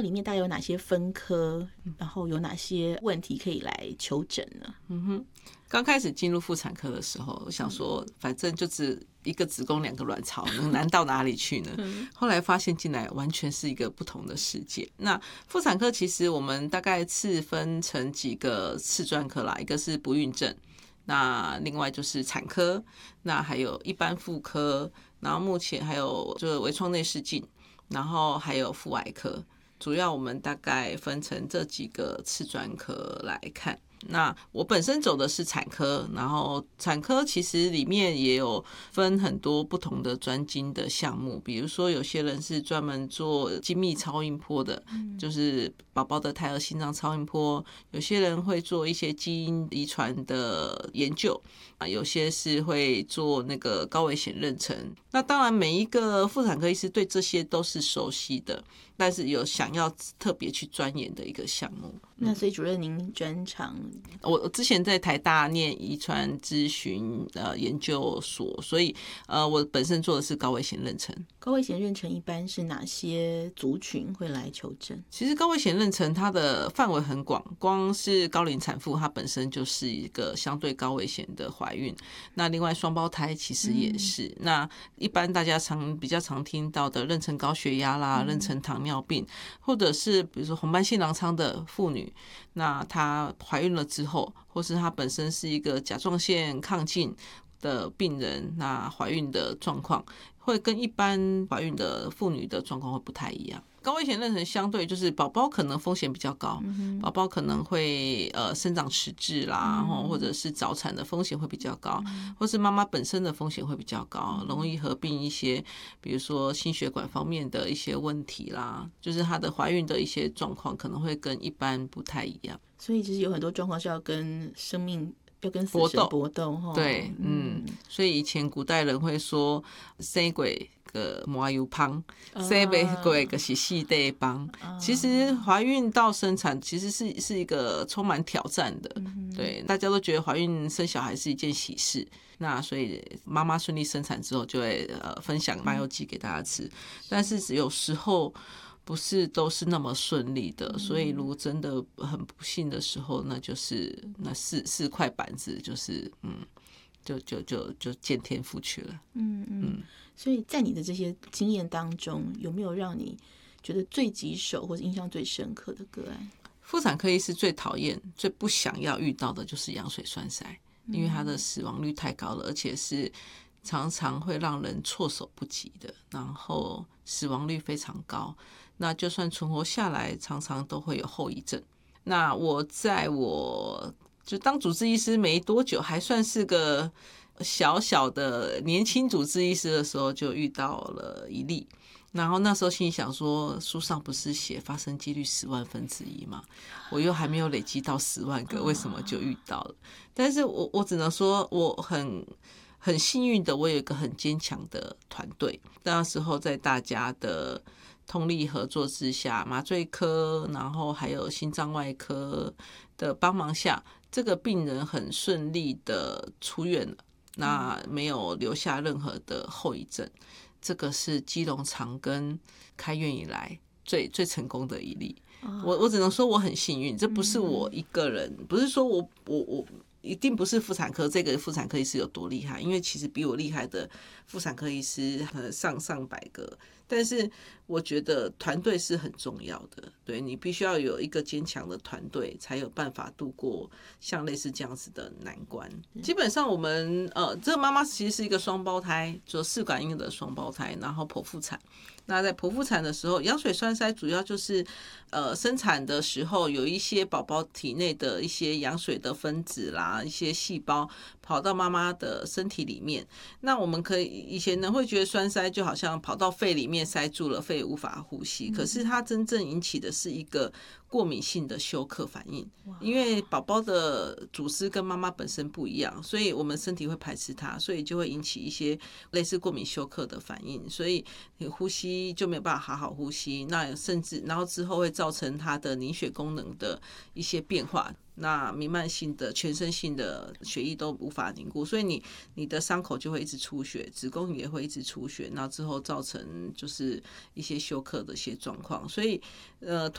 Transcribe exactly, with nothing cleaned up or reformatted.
里面大概有哪些分科，然后有哪些问题可以来求诊呢？ 嗯哼，刚开始进入妇产科的时候，我想说，反正就只一个子宫两个卵巢，能难到哪里去呢？后来发现进来完全是一个不同的世界。那妇产科其实我们大概次分成几个次专科啦，一个是不孕症，那另外就是产科，那还有一般妇科，然后目前还有就是微创内视镜，然后还有妇癌科。主要我们大概分成这几个次专科来看。那我本身走的是产科，然后产科其实里面也有分很多不同的专精的项目，比如说有些人是专门做精密超音波的，就是宝宝的胎儿心脏超音波，有些人会做一些基因遗传的研究，有些是会做那个高危险妊娠。那当然每一个妇产科医师对这些都是熟悉的，但是有想要特别去钻研的一个项目。 那所以主任您专长， 我之前在台大念遗传咨询呃研究所，所以呃我本身做的是高危险妊娠。 高危险妊娠一般是哪些族群会来求诊？ 其实高危险妊娠它的范围很广，光是高龄产妇它本身就是一个相对高危险的怀孕，那另外双胞胎其实也是、嗯、那一般大家常比较常听到的妊娠高血压啦、妊娠糖尿病，或者是比如说红斑性狼疮的妇女，那她怀孕了之后，或是她本身是一个甲状腺亢进的病人，那怀孕的状况会跟一般怀孕的妇女的状况会不太一样。高危险妊娠相对就是宝宝可能风险比较高，宝宝可能会呃生长迟滞啦，或者是早产的风险会比较高，或是妈妈本身的风险会比较高，容易合并一些比如说心血管方面的一些问题啦，就是她的怀孕的一些状况可能会跟一般不太一样。 所以其实有很多状况是要跟生命要跟死神搏斗， 对，嗯，所以以前古代人会说生过个麻油芳，生不过个是四地帮。其实怀孕到生产其实是是一个充满挑战的，对，大家都觉得怀孕生小孩是一件喜事，那所以妈妈顺利生产之后就会呃分享麻油鸡给大家吃，但是有时候不是都是那么顺利的，所以如果真的很不幸的时候，那就是那四四块板子，就是嗯，就就就就见天父去了。 嗯嗯。所以在你的这些经验当中，有没有让你觉得最棘手或者印象最深刻的个案？ 妇产科医师最讨厌、最不想要遇到的就是羊水栓塞，因为它的死亡率太高了，而且是常常会让人措手不及的，然后死亡率非常高。那就算存活下来，常常都会有后遗症。那我在我就当主治医师没多久，还算是个小小的年轻主治医师的时候，就遇到了一例。然后那时候心里想说，书上不是写发生几率十万分之一吗？我又还没有累积到十万个，为什么就遇到了？但是我我只能说，我很很幸运的，我有一个很坚强的团队。那时候在大家的通力合作之下，麻醉科，然后还有心脏外科的帮忙下，这个病人很顺利的出院了，那没有留下任何的后遗症。这个是基隆长庚开院以来最最成功的一例。我我只能说我很幸运，这不是我一个人，不是说我我我一定不是妇产科这个妇产科医师有多厉害，因为其实比我厉害的妇产科医师上上百个。但是我觉得团队是很重要的，对，你必须要有一个坚强的团队，才有办法度过像类似这样子的难关。基本上我们呃，这个妈妈其实是一个双胞胎，就试管婴儿的双胞胎，然后剖腹产。那在剖腹产的时候，羊水栓塞主要就是呃生产的时候有一些宝宝体内的一些羊水的分子啦，一些细胞跑到妈妈的身体里面。那我们可以以前呢会觉得栓塞就好像跑到肺里面塞住了，肺无法呼吸。可是它真正引起的是一个过敏性的休克反应，因为宝宝的组织跟妈妈本身不一样，所以我们身体会排斥它，所以就会引起一些类似过敏休克的反应，所以你呼吸就没有办法好好呼吸，那甚至然后之后会造成它的凝血功能的一些变化。那弥漫性的全身性的血液都无法凝固，所以你你的伤口就会一直出血，子宫也会一直出血，然后之后造成就是一些休克的一些状况。所以呃